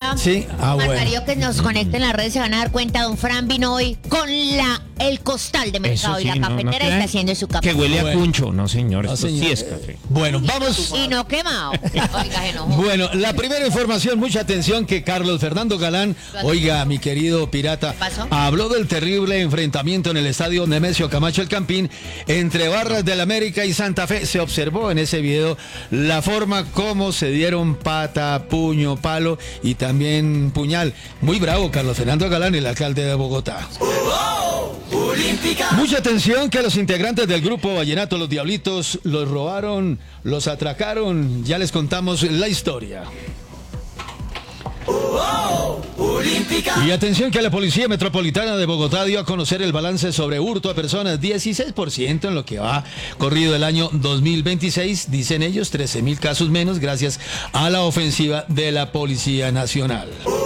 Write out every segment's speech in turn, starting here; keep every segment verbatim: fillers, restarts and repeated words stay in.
Darío. Sí, ah, Juan bueno. Darío, que nos conecte en las redes, se van a dar cuenta, don Fran vino hoy con la el costal de mercado Eso y la sí, no, cafetera no y crean está haciendo su café. Que huele a Bueno. cuncho. No, señor, No, esto señor. sí es café. Bueno, vamos. Y no quemado. Oiga, se enojó. Bueno, la primera información, mucha atención, que Carlos Fernando Galán, oiga, mi querido pirata, ¿Qué pasó? habló del terrible enfrentamiento en el estadio Nemesio Camacho El Campín entre Barras del América y Santa Fe. Se observó en ese video la forma como se dieron pata, puño, palo y también puñal. Muy bravo Carlos Fernando Galán, el alcalde de Bogotá. Mucha atención, que los integrantes del grupo Vallenato Los Diablitos los robaron, los atracaron. Ya les contamos la historia. Y atención, que la Policía Metropolitana de Bogotá dio a conocer el balance sobre hurto a personas, dieciséis por ciento en lo que va corrido el año dos mil veintiséis, dicen ellos, trece mil casos menos gracias a la ofensiva de la Policía Nacional.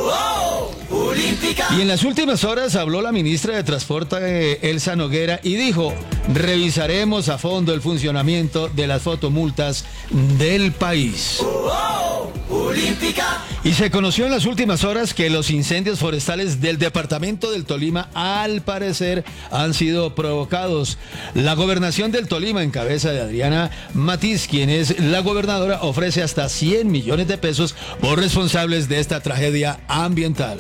Y en las últimas horas habló la ministra de Transporte, eh, Elsa Noguera, y dijo: revisaremos a fondo el funcionamiento de las fotomultas del país. Y se conoció en las últimas horas que los incendios forestales del departamento del Tolima, al parecer, han sido provocados. La gobernación del Tolima, en cabeza de Adriana Matiz, quien es la gobernadora, ofrece hasta cien millones de pesos por responsables de esta tragedia ambiental.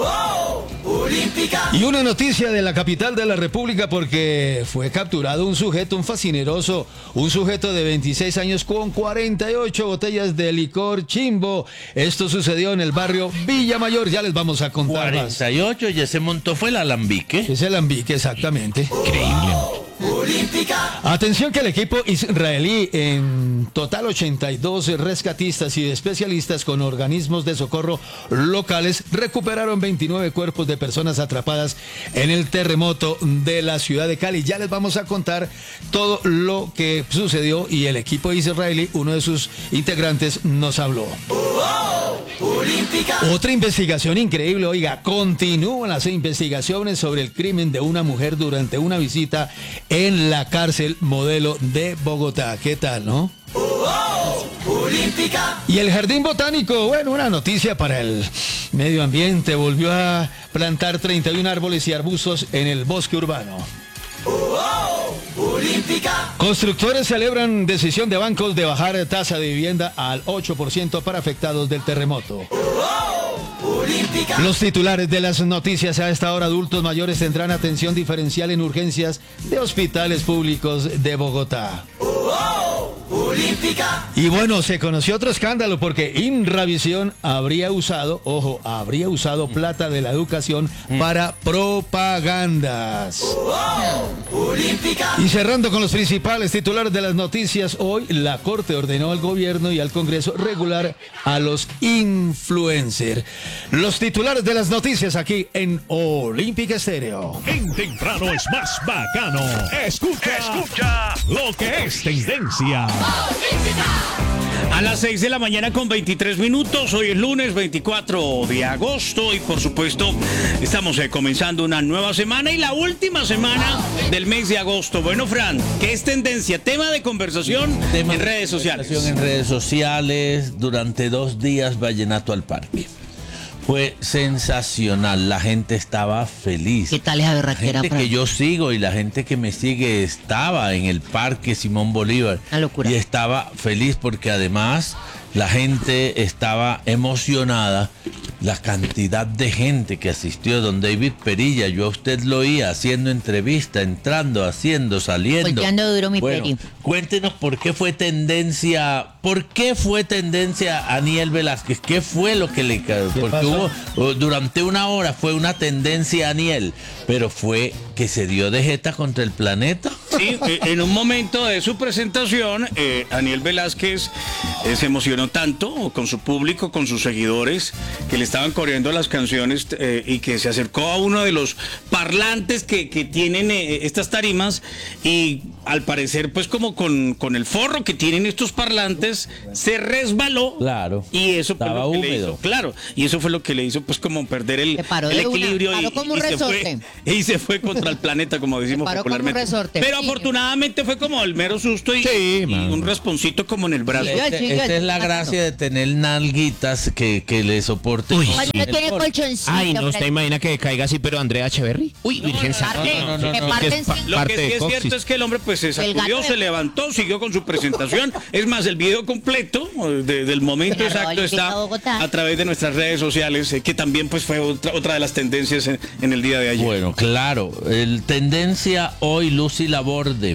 Y una noticia de la capital de la República, porque fue capturado un sujeto, un fascineroso, un sujeto de veintiséis años con cuarenta y ocho botellas de licor chimbo. Esto sucedió en el barrio Villa Mayor, ya les vamos a contar más. cuarenta y ocho, ya se montó, fue el alambique. Es el alambique, exactamente. Increíble. Atención, que el equipo israelí, en total ochenta y dos rescatistas y especialistas con organismos de socorro locales, recuperaron veintinueve cuerpos de personas atrapadas en el terremoto de la ciudad de Cali. Ya les vamos a contar todo lo que sucedió, y el equipo israelí, uno de sus integrantes, nos habló. Otra investigación increíble, oiga, continúan las investigaciones sobre el crimen de una mujer durante una visita en la cárcel modelo de Bogotá. ¿Qué tal, no? Y el Jardín Botánico, bueno, una noticia para el medio ambiente, volvió a plantar treinta y uno árboles y arbustos en el bosque urbano. Constructores celebran decisión de bancos de bajar tasa de vivienda al ocho por ciento para afectados del terremoto. Los titulares de las noticias a esta hora: adultos mayores tendrán atención diferencial en urgencias de hospitales públicos de Bogotá. Y bueno, se conoció otro escándalo, porque Inravisión habría usado, ojo, habría usado plata de la educación para propagandas. Y cerrando con los principales titulares de las noticias, hoy la Corte ordenó al gobierno y al Congreso regular a los influencers. Los titulares de las noticias aquí en Olímpica Estéreo. En temprano es más bacano. Escucha, escucha lo que es tendencia. A las seis de la mañana con veintitrés minutos, hoy es lunes veinticuatro de agosto y por supuesto estamos eh, comenzando una nueva semana y la última semana del mes de agosto. Bueno, Fran, ¿qué es tendencia? Tema de conversación Tema en de redes sociales. conversación En redes sociales, durante dos días, Vallenato al Parque. Fue sensacional, la gente estaba feliz. ¿Qué tal esa La berraquera, gente Fran? que yo sigo y la gente que me sigue estaba en el Parque Simón Bolívar. Una locura. Y estaba feliz porque además la gente estaba emocionada. La cantidad de gente que asistió, don David Perilla, yo a usted lo oía haciendo entrevista, entrando, haciendo, saliendo. Volteando duro, mi Bueno, Peri. cuéntenos por qué fue tendencia, por qué fue tendencia Aniel Velázquez, qué fue lo que le ca- porque pasó? hubo durante una hora fue una tendencia Aniel, pero fue que se dio de jeta contra el planeta. Sí, eh, en un momento de su presentación, eh, Aniel Velázquez eh, se emocionó tanto con su público, con sus seguidores, que le estaban corriendo las canciones eh, y que se acercó a uno de los parlantes que, que tienen eh, estas tarimas y al parecer pues como con, con el forro que tienen estos parlantes se resbaló. Claro. Y eso fue Estaba lo que le húmedo. hizo, claro, y eso fue lo que le hizo pues como perder el, Se paró el de una, equilibrio paró y, como un y se fue, resorte. y se fue contra el planeta, como decimos paró como un popularmente. resorte. Pero Sí. afortunadamente fue como el mero susto y, Sí, y mano. un rasponcito como en el brazo. Sí. Este- esta es la gracia de tener nalguitas que, que le soporten. Uy, Cuando no tiene colchoncito. Ay, no, usted Fred. imagina que caiga así, pero Andrea Echeverry. Uy, Virgen Santa. Parte, no, no, me no, parten que es pa- sin- Lo parte que sí de es coxis. cierto es que el hombre pues se El sacudió, gato se de- levantó, siguió con su presentación. Es más, el video completo eh, de- del momento Claro, exacto Olímpica está Bogotá. a través de nuestras redes sociales, eh, que también pues fue otra, otra de las tendencias en, en el día de ayer. Bueno, claro. El tendencia hoy, Lucy Laborde.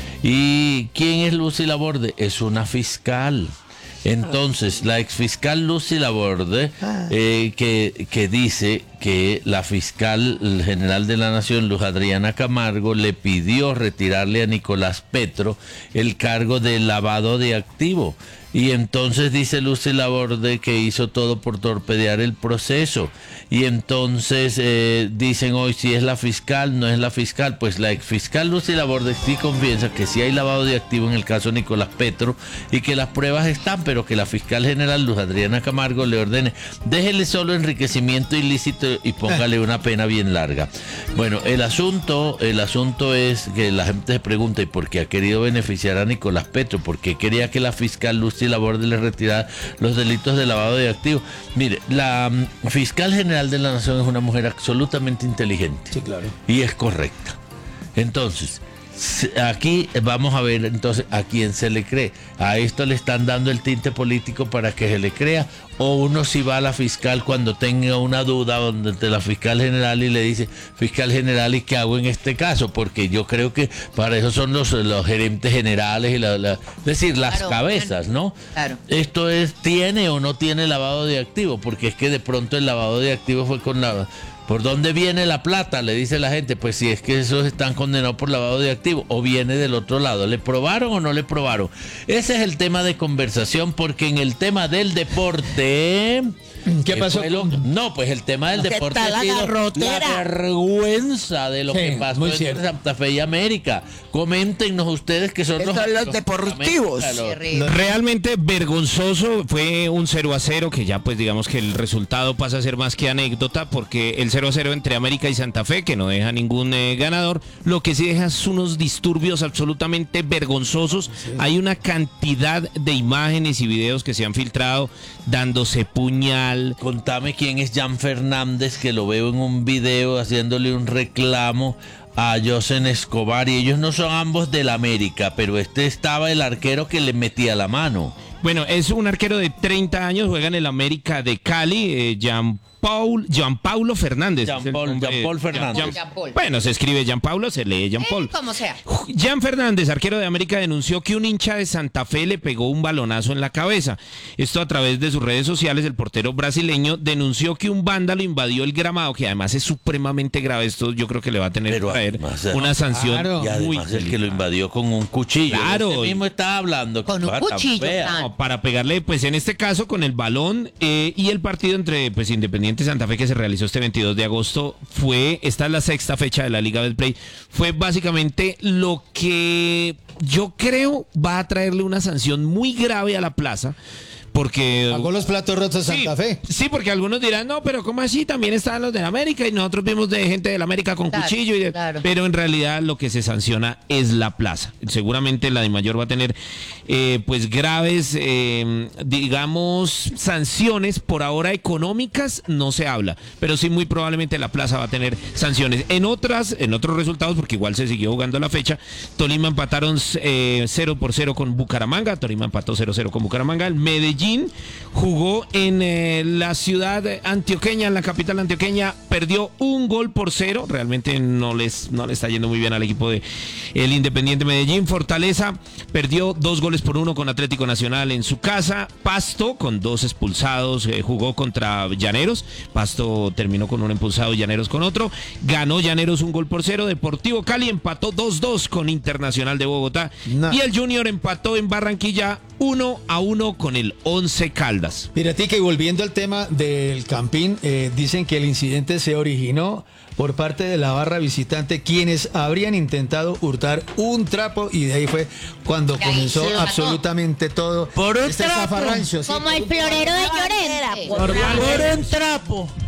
¿Y quién es Lucy Laborde? Es una fiscal. Entonces, la exfiscal Lucy Laborde, eh, que, que dice que la fiscal general de la Nación, Luz Adriana Camargo, le pidió retirarle a Nicolás Petro el cargo de lavado de activo. Y entonces dice Lucy Laborde que hizo todo por torpedear el proceso. Y entonces eh, dicen hoy si es la fiscal, no es la fiscal. Pues la exfiscal Lucy Laborde sí confiesa que sí hay lavado de activo en el caso Nicolás Petro y que las pruebas están, pero que la fiscal general Luz Adriana Camargo le ordene, déjele solo enriquecimiento ilícito y póngale una pena bien larga. Bueno, el asunto, el asunto es que la gente se pregunta, ¿y por qué ha querido beneficiar a Nicolás Petro? ¿Por qué quería que la fiscal Lucy Laborde le retirara los delitos de lavado de activos? Mire, la mm, fiscal general de la Nación es una mujer absolutamente inteligente. Sí, claro. Y es correcta. Entonces, s- aquí vamos a ver entonces a quién se le cree. A esto le están dando el tinte político para que se le crea, o uno si va a la fiscal cuando tenga una duda donde ante la fiscal general y le dice, fiscal general, ¿y qué hago en este caso? Porque yo creo que para eso son los, los gerentes generales y la, la- es decir, las Claro, cabezas, ¿no? Claro. Esto es, ¿tiene o no tiene lavado de activo? Porque es que de pronto el lavado de activo fue con la... ¿Por dónde viene la plata? Le dice la gente. Pues si es que esos están condenados por lavado de activo, o viene del otro lado. ¿Le probaron o no le probaron? Ese es el tema de conversación, porque en el tema del deporte... ¿Qué pasó? fue lo- no, pues el tema del ¿Qué deporte tal ha la sido garrotera? la vergüenza de lo Sí, que pasó muy en cierto. Santa Fe y América. Coméntenos ustedes que son Estos los, son los deportivos. América, los- Terrible. Realmente vergonzoso, fue un cero a cero, que ya pues digamos que el resultado pasa a ser más que anécdota, porque el cero a cero entre América y Santa Fe, que no deja ningún eh, ganador, lo que sí deja es unos disturbios absolutamente vergonzosos. Hay una cantidad de imágenes y videos que se han filtrado dándose puñal. Contame quién es Jan Fernández, que lo veo en un video haciéndole un reclamo a Josen Escobar, y ellos no son ambos del América, pero este estaba el arquero que le metía la mano. Bueno, es un arquero de treinta años, juega en el América de Cali, eh, Jean Paul, Jean Paulo Fernández. Jean es el Paul- nombre. Jean Paul Fernández. Jean- Jean Paul. Bueno, se escribe Jean Paulo, se lee Jean Paul. Eh, como sea. Jean Fernández, arquero de América, denunció que un hincha de Santa Fe le pegó un balonazo en la cabeza. Esto a través de sus redes sociales. El portero brasileño denunció que un vándalo invadió el gramado, que además es supremamente grave. Esto yo creo que le va a tener Pero que traer además, eh, una sanción claro. Y muy además el que lo delicada. invadió con un cuchillo. Claro. Este mismo estaba hablando. Con un cosa tan cuchillo, fea. tan- No, para pegarle, pues en este caso con el balón, eh, y el partido entre pues Independiente y Santa Fe que se realizó este veintidós de agosto fue, esta es la sexta fecha de la Liga Betplay, fue básicamente lo que yo creo va a traerle una sanción muy grave a la plaza, porque... Pagó los platos rotos Santa sí, Fe. Sí, porque algunos dirán, no, pero ¿cómo así? También están los de la América y nosotros vimos de gente de la América con Claro, cuchillo. Y de- claro. Pero en realidad lo que se sanciona es la plaza. Seguramente la de mayor va a tener eh, pues graves, eh, digamos, sanciones. Por ahora económicas no se habla, pero sí muy probablemente la plaza va a tener sanciones. En otras, en otros resultados, porque igual se siguió jugando la fecha, Tolima empataron eh, cero por cero con Bucaramanga. Tolima empató cero cero con Bucaramanga. El Medellín jugó en eh, la ciudad antioqueña, en la capital antioqueña, perdió un gol por cero. Realmente no les no le está yendo muy bien al equipo de el Independiente Medellín. Fortaleza perdió dos goles por uno con Atlético Nacional en su casa. Pasto con dos expulsados eh, jugó contra Llaneros. Pasto terminó con un expulsado y Llaneros con otro. Ganó Llaneros un gol por cero. Deportivo Cali empató dos dos con Internacional de Bogotá. Nah. Y el Junior empató en Barranquilla uno a uno con el Once Caldas. Miratica, y volviendo al tema del Campín, eh, dicen que el incidente se originó por parte de la barra visitante, quienes habrían intentado hurtar un trapo, y de ahí fue cuando Y ahí comenzó se lo mató. absolutamente todo. Por un este trapo. zafarrancho, sí. Como el florero de Llorente. Por Por favor. un trapo.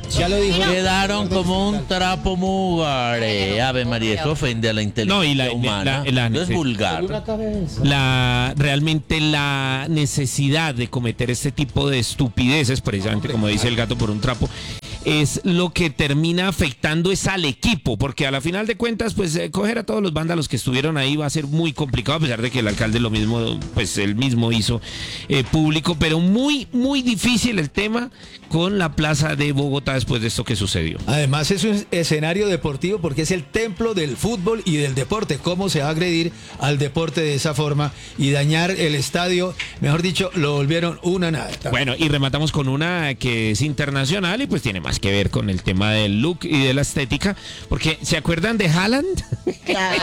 Ya lo dijo. Quedaron como un trapo mugre. Ave María, eso ofende a la inteligencia No, y la- humana. la- la- no es sí. vulgar. La realmente la necesidad de cometer este tipo de estupideces, precisamente como dice el gato por un trapo, es lo que termina afectando es al equipo, porque a la final de cuentas, pues eh, coger a todos los vándalos que estuvieron ahí va a ser muy complicado, a pesar de que el alcalde lo mismo, pues él mismo hizo eh, público, pero muy, muy difícil el tema con la plaza de Bogotá después de esto que sucedió. Además es un escenario deportivo porque es el templo del fútbol y del deporte. ¿Cómo se va a agredir al deporte de esa forma y dañar el estadio? Mejor dicho, lo volvieron una nada. Bueno, y rematamos con una que es internacional y pues tiene más que ver con el tema del look y de la estética, porque ¿se acuerdan de Haaland? Claro.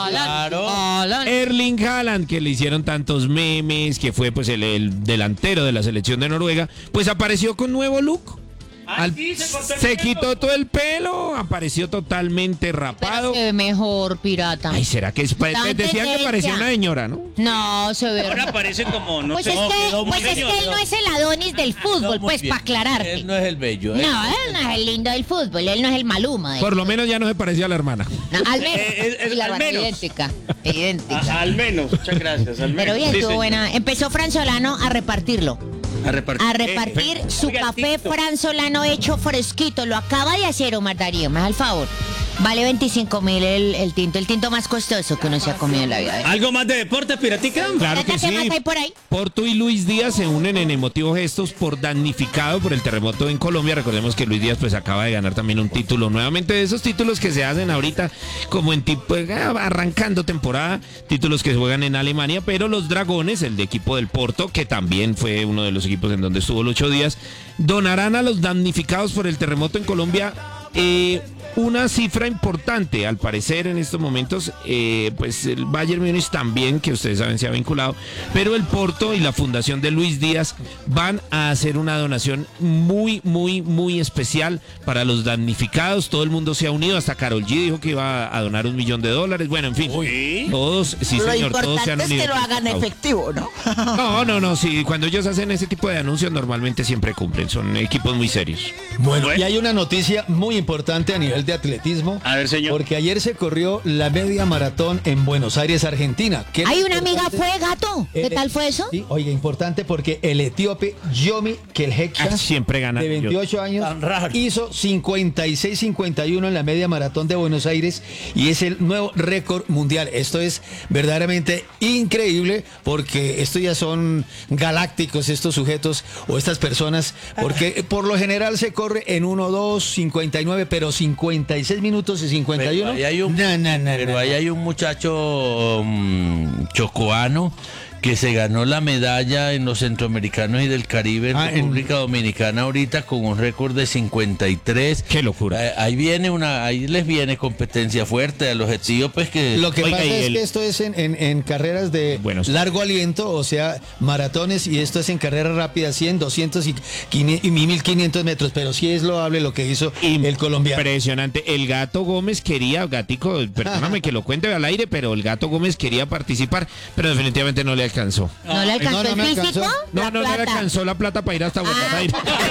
Claro. Erling Haaland, que le hicieron tantos memes, que fue pues el, el delantero de la selección de Noruega, pues apareció con nuevo look. Al- se quitó todo el pelo, apareció totalmente rapado. Se ve mejor, pirata. Ay, ¿será que es? pa- Tan Decían que parecía tendencia. una señora, ¿no? No, se ve. Ahora parece como, no Pues sé. es que, quedó muy pues es que señor. él no es el Adonis del fútbol, Muy pues bien. para aclararte. Él no es el bello. ¿eh? No, él no es el lindo del fútbol, él no es el Maluma. del Por lo fútbol. menos ya no se parecía a la hermana. No, al menos. Eh, eh, eh, Y la al hermana menos. idéntica. Idéntica. A- al menos, muchas gracias. Al menos. Pero bien, Sí, estuvo señor. buena. Empezó Franzolano a repartirlo. A repartir. A repartir Eh, su oiga, café Tito. franzolano hecho fresquito. Lo acaba de hacer Omar Darío, más al favor. Vale veinticinco mil el, el tinto, el tinto más costoso que uno se ha comido en la vida. ¿Algo más de deporte, Piratica? Claro que ¿Qué sí. más hay por ahí? Porto y Luis Díaz se unen en emotivos gestos por damnificado por el terremoto en Colombia. Recordemos que Luis Díaz pues acaba de ganar también un título. Nuevamente de esos títulos que se hacen ahorita como en tipo eh, arrancando temporada, títulos que se juegan en Alemania, pero los Dragones, el de equipo del Porto, que también fue uno de los equipos en donde estuvo los ocho días, donarán a los damnificados por el terremoto en Colombia eh, una cifra importante. Al parecer en estos momentos eh, pues el Bayern Múnich también, que ustedes saben, se ha vinculado, pero el Porto y la fundación de Luis Díaz van a hacer una donación muy muy muy especial para los damnificados. Todo el mundo se ha unido, hasta Karol G dijo que iba a donar un millón de dólares. Bueno, en fin, Uy. todos, sí Lo señor, todos se han importante es unido. que lo hagan efectivo, ¿no? No, no, no, sí, cuando ellos hacen ese tipo de anuncios normalmente siempre cumplen, son equipos muy serios. Bueno, y hay una noticia muy importante a nivel de atletismo. A ver, señor. Porque ayer se corrió la media maratón en Buenos Aires, Argentina. ¿Qué Hay es una amiga importante? fue gato. ¿Qué El- tal fue eso? Sí, oye, importante porque el etíope Yomi Kelhekcha, Ah, siempre gana. de veintiocho años, Tan raro. hizo cincuenta y seis cincuenta y uno en la media maratón de Buenos Aires y es el nuevo récord mundial. Esto es verdaderamente increíble porque estos ya son galácticos, estos sujetos o estas personas, porque por lo general se corre en uno dos cincuenta y nueve, pero cincuenta y seis minutos y cincuenta y uno. Pero ahí hay un, No, no, no, pero no, ahí no. hay un muchacho mm, chocoano que se ganó la medalla en los centroamericanos y del Caribe en Ah, en- República Dominicana ahorita con un récord de cincuenta y tres. Qué locura. Eh, ahí viene una, ahí les viene competencia fuerte a los etíopes que Lo que Oiga, pasa y es el- que esto es en, en- en carreras de Bueno, sí. largo aliento, o sea, maratones, y esto es en carreras rápidas, cien, doscientos y quinientos y mil quinientos metros, pero sí es loable lo que hizo el colombiano. Impresionante. El Gato Gómez quería, Gatico, perdóname que lo cuente al aire, pero el Gato Gómez quería participar, pero definitivamente no le alcanzó. ¿No le alcanzó no, no el me físico? alcanzó. No, La no le plata. alcanzó la plata para ir hasta Buenos Aires.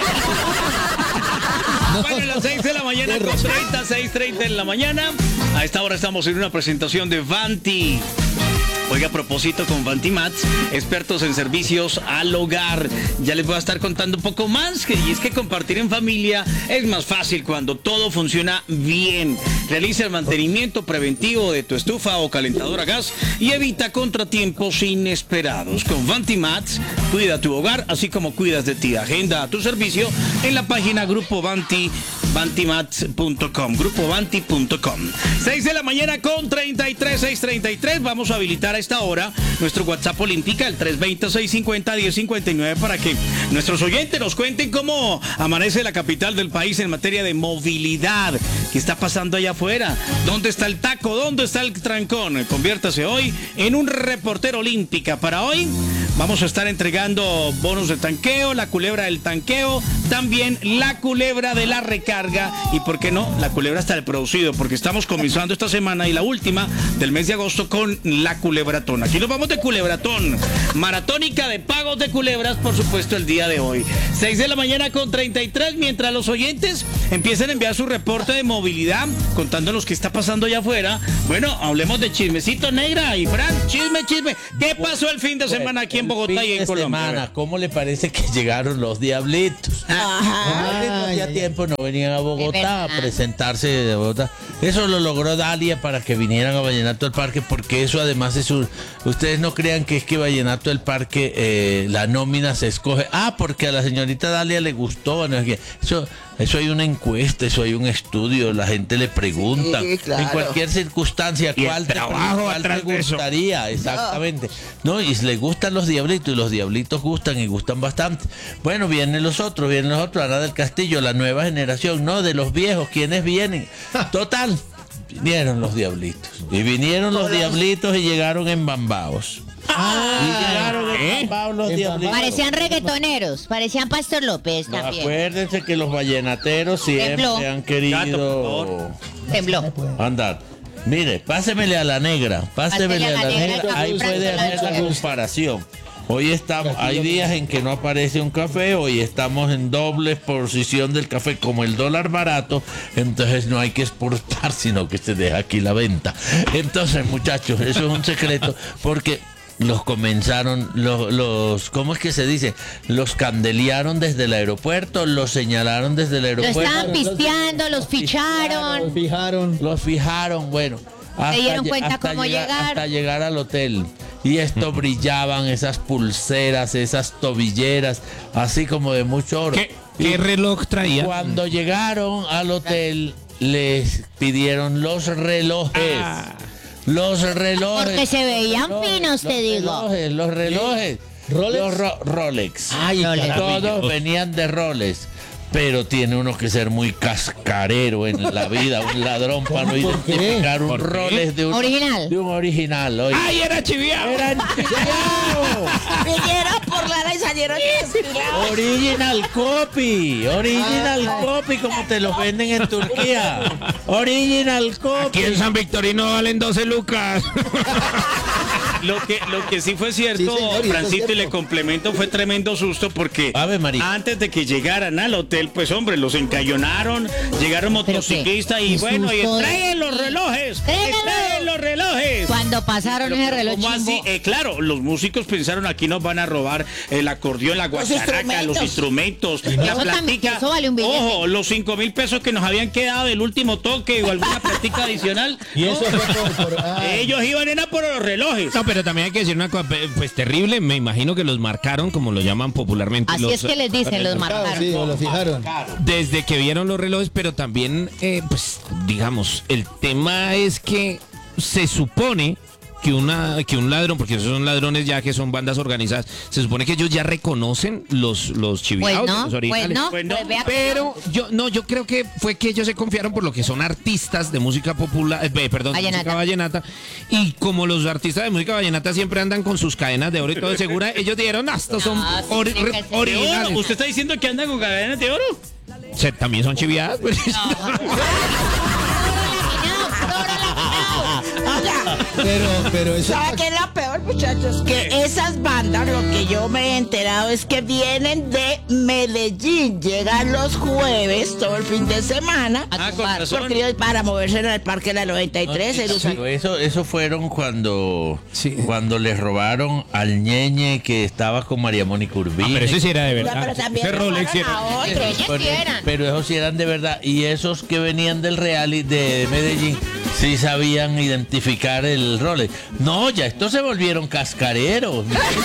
Bueno, a las seis de la mañana, con treinta, seis treinta en la mañana. A esta hora estamos en una presentación de Vanti. Oiga, a propósito, con Vanti Mats, expertos en servicios al hogar. Ya les voy a estar contando un poco más, que- y es que compartir en familia es más fácil cuando todo funciona bien. Realiza el mantenimiento preventivo de tu estufa o calentador a gas y evita contratiempos inesperados. Con Vanti Mats, cuida tu hogar, así como cuidas de ti. Agenda a tu servicio en la página Grupo Vanti, vantimats punto com, grupo vanti punto com. seis de la mañana con treinta y tres, seis treinta y tres. Vamos a habilitar a esta hora nuestro WhatsApp Olímpica, el tres veinte, seiscientos cincuenta, diez cincuenta y nueve, para que nuestros oyentes nos cuenten cómo amanece la capital del país en materia de movilidad. ¿Qué está pasando allá afuera? ¿Dónde está el taco? ¿Dónde está el trancón? Conviértase hoy en un reportero Olímpica. Para hoy, vamos a estar entregando bonos de tanqueo, la culebra del tanqueo, también la culebra de la recarga y, ¿por qué no?, la culebra hasta el producido, porque estamos comenzando esta semana y la última del mes de agosto con la culebratón. Aquí nos vamos de culebratón, maratónica de pagos de culebras, por supuesto, el día de hoy. seis de la mañana con treinta y tres, mientras los oyentes empiezan a enviar su reporte de movilidad, contándonos qué está pasando allá afuera. Bueno, hablemos de chismecito, Negra y Fran, chisme, chisme. ¿Qué pasó el fin de semana aquí en Bogotá y en Colombia? Semana, ¿cómo le parece que llegaron los Diablitos? Ajá. Hacía tiempo no venían a Bogotá a presentarse de Bogotá. Eso lo logró Dalia para que vinieran a Vallenato del Parque, porque eso además es un... Ustedes no crean que es que Vallenato del Parque eh, la nómina se escoge. Ah, porque a la señorita Dalia le gustó. No, eso, eso hay una encuesta, eso hay un estudio, la gente le pregunta. Sí, claro. En cualquier circunstancia, ¿cuál te, trabajo cuál te gustaría? Exactamente. No, y le gustan los Diablitos, y los Diablitos gustan y gustan bastante. Bueno, vienen los otros, vienen los otros, Ana del Castillo, la nueva generación, no, de los viejos, ¿quiénes vienen? Total, vinieron los Diablitos. Y vinieron los Diablitos y llegaron en Bambaos. Ah, y llegaron en Bambaos los Diablitos. Parecían reggaetoneros, parecían Pastor López no, también. Acuérdense que los vallenateros siempre Tembló. han querido... Tembló. Andar. Mire, pásemele a la Negra, pásemele a la, a la negra, negra ahí puede hacer la comparación. Hoy estamos, hay días en que no aparece un café, hoy estamos en doble posición del café, como el dólar barato, entonces no hay que exportar, sino que se deja aquí la venta. Entonces, muchachos, eso es un secreto, porque los comenzaron, los, los, ¿cómo es que se dice? Los candelearon desde el aeropuerto, los señalaron desde el aeropuerto. Los estaban pisteando, los ficharon. Los fijaron. Los fijaron, bueno. Se dieron cuenta hasta cómo llegar, llegar. Hasta llegar al hotel. Y esto brillaban, esas pulseras, esas tobilleras, así como de mucho oro. ¿Qué, qué reloj traía? Cuando llegaron al hotel, les pidieron los relojes. Ah. Los relojes. Porque se veían finos, te digo. Relojes, los relojes. ¿Rolex? Los ro Rolex. Ay, Rolex. Todos venían de Rolex. Pero tiene uno que ser muy cascarero en la vida, un ladrón para no identificar un Rolex de un original. De un original. Oye. ¡Ay, era chiviao! ¡Era chiviao! Vinieron por la y salieron desfilados. Original copy, original Ay. copy, como te los venden en Turquía. Original copy. Aquí en San Victorino valen doce lucas. Lo que, lo que sí fue cierto, sí, señor, Francito, y le complemento, fue tremendo susto porque Ave María. antes de que llegaran al hotel, pues hombre, los encañonaron, llegaron motociclistas y bueno, y traen los relojes, traen los relojes. Cuando pasaron ese reloj ¿Cómo así? Eh, claro, los músicos pensaron aquí nos van a robar el acordeón, la guacharaca, los instrumentos, los instrumentos la platica. Vale un Ojo, los cinco mil pesos que nos habían quedado del último toque o alguna platica adicional. Y eso oh. fue por, por ah. Ellos iban era por los relojes. No, pero también hay que decir una cosa, pues terrible, me imagino que los marcaron como lo llaman popularmente. Así los, es que les dicen, los marcaron. Sí, los fijaron. Desde que vieron los relojes, pero también, eh, pues, digamos, el tema es que se supone que una que un ladrón, porque esos son ladrones ya que son bandas organizadas, se supone que ellos ya reconocen los los chiviados, pues no, los originales. Pues no, pues pero yo no, yo creo que fue que ellos se confiaron por lo que son artistas de música popular, eh, perdón, vallenata. música vallenata, y como los artistas de música vallenata siempre andan con sus cadenas de oro y todo de segura, ellos dijeron, ah, estos son no, ori sí, re originales. ¿Usted está diciendo que andan con cadenas de oro? Se, también son chiviadas. Pues. No. Pero, pero eso... ¿Sabe qué es lo peor, muchachos? Que esas bandas, lo que yo me he enterado es que vienen de Medellín, llegan los jueves, todo el fin de semana, ah, con razón. porque para moverse en el Parque de la noventa y tres. No, sí, pero eso, eso fueron cuando, sí. cuando les robaron al ñeñe que estaba con María Mónica Urbina. Ah, pero ese sí era de verdad. Pero también ese Rolex era. Otros, pero, pero esos sí eran de verdad. Y esos que venían del Real de Medellín sí sabían identificar el Rolex. No, ya estos se volvieron cascareros.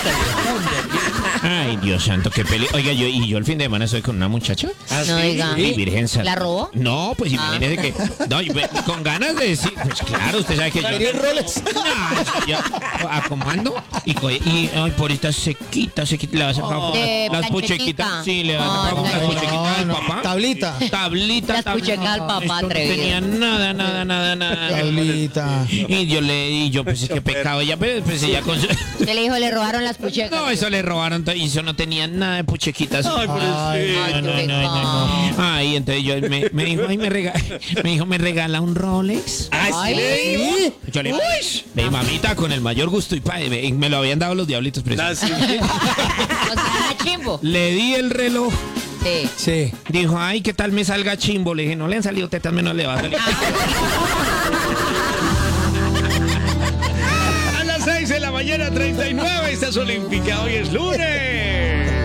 Ay, Dios santo, qué peli. Oiga, yo y yo el fin de semana estoy con una muchacha. ¿Ah, no, oiga. Mi Virgen Santa. ¿La robó? No, pues imagínese ah. que. No, yo, con ganas de decir. Pues claro, usted sabe que yo. ¿Quería Rolex? No, yo a comando y, y ay, por esta sequita, sequita, le vas a sacar oh, las puchequitas. Sí, le vas a sacar las puchequitas del papá. tablita. Tablita, Las tablita. puchecas al papá Esto no atrevido. tenía nada, nada, nada, nada. Tablita. Y yo le y yo pensé que pecado ella, pero pues ella con su- ¿Qué le dijo? Le robaron las puchecas. No, eso le robaron to- y eso no tenía nada de puchequitas. Ay, pero Ay, sí. Ay, No, qué no, no, no. pecado. Ay, entonces yo me, me dijo, ay, me rega, me dijo, me regala un Rolex. Ay, Ay, sí le digo. Yo le dije, mamita, con el mayor gusto y pa, me, me lo habían dado los diablitos Ah, presos. sí. O sea, chimbo. Le di el reloj. Sí. Sí. Dijo, ay, ¿qué tal me salga chimbo? Le dije, no le han salido tetas, menos le va a salir. A las seis de la mañana, treinta y nueve, estás olímpica. Hoy es lunes.